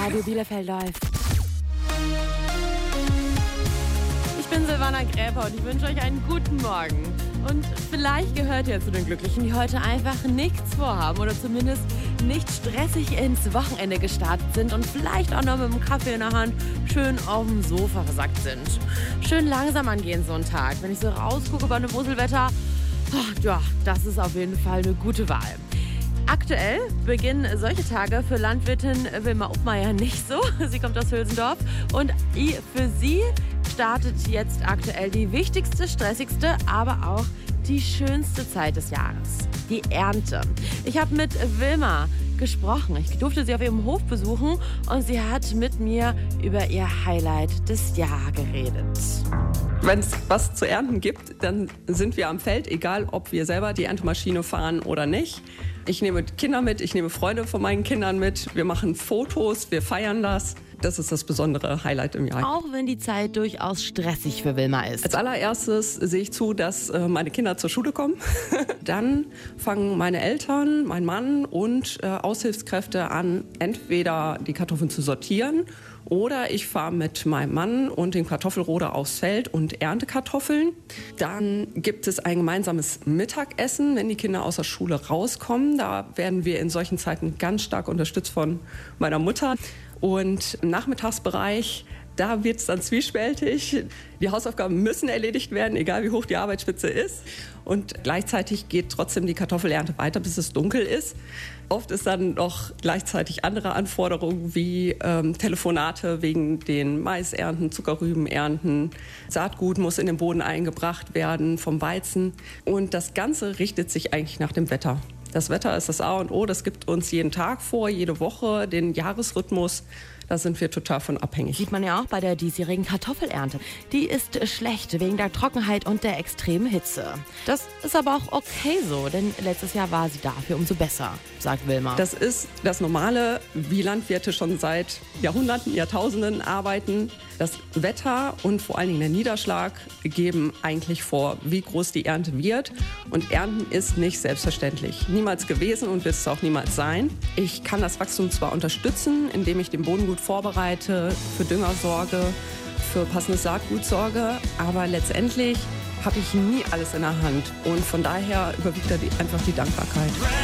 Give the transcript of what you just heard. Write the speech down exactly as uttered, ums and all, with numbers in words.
Radio Bielefeld läuft. Ich bin Silvana Gräper und ich wünsche euch einen guten Morgen. Und vielleicht gehört ihr zu den Glücklichen, die heute einfach nichts vorhaben oder zumindest nicht stressig ins Wochenende gestartet sind und vielleicht auch noch mit dem Kaffee in der Hand schön auf dem Sofa versackt sind. Schön langsam angehen so ein Tag. Wenn ich so rausgucke bei einem Muselwetter, oh, ja, das ist auf jeden Fall eine gute Wahl. Aktuell beginnen solche Tage für Landwirtin Wilma Uppmeier nicht so. Sie kommt aus Hülsendorf und für sie startet jetzt aktuell die wichtigste, stressigste, aber auch die schönste Zeit des Jahres, die Ernte. Ich habe mit Wilma gesprochen. Ich durfte sie auf ihrem Hof besuchen und sie hat mit mir über ihr Highlight des Jahres geredet. Wenn es was zu ernten gibt, dann sind wir am Feld, egal ob wir selber die Erntemaschine fahren oder nicht. Ich nehme Kinder mit, ich nehme Freunde von meinen Kindern mit. Wir machen Fotos, wir feiern das. Das ist das besondere Highlight im Jahr. Auch wenn die Zeit durchaus stressig für Wilma ist. Als allererstes sehe ich zu, dass äh, meine Kinder zur Schule kommen. Dann fangen meine Eltern, mein Mann und äh, Aushilfskräfte an, entweder die Kartoffeln zu sortieren oder ich fahre mit meinem Mann und dem Kartoffelroder aufs Feld und ernte Kartoffeln. Dann gibt es ein gemeinsames Mittagessen, wenn die Kinder aus der Schule rauskommen. Da werden wir in solchen Zeiten ganz stark unterstützt von meiner Mutter. Und im Nachmittagsbereich, da wird es dann zwiespältig. Die Hausaufgaben müssen erledigt werden, egal wie hoch die Arbeitsspitze ist. Und gleichzeitig geht trotzdem die Kartoffelernte weiter, bis es dunkel ist. Oft ist dann noch gleichzeitig andere Anforderungen wie ähm, Telefonate wegen den Maisernten, Zuckerrübenernten. Saatgut muss in den Boden eingebracht werden vom Weizen. Und das Ganze richtet sich eigentlich nach dem Wetter. Das Wetter ist das A und O, das gibt uns jeden Tag vor, jede Woche, den Jahresrhythmus. Da sind wir total von abhängig. Sieht man ja auch bei der diesjährigen Kartoffelernte. Die ist schlecht wegen der Trockenheit und der extremen Hitze. Das ist aber auch okay so, denn letztes Jahr war sie dafür umso besser, sagt Wilma. Das ist das Normale, wie Landwirte schon seit Jahrhunderten, Jahrtausenden arbeiten. Das Wetter und vor allen Dingen der Niederschlag geben eigentlich vor, wie groß die Ernte wird. Und Ernten ist nicht selbstverständlich. Niemals gewesen und wird es auch niemals sein. Ich kann das Wachstum zwar unterstützen, indem ich den Boden gut vorbereite, für Dünger sorge, für passendes Saatgut sorge, aber letztendlich habe ich nie alles in der Hand. Und von daher überwiegt da die, einfach die Dankbarkeit.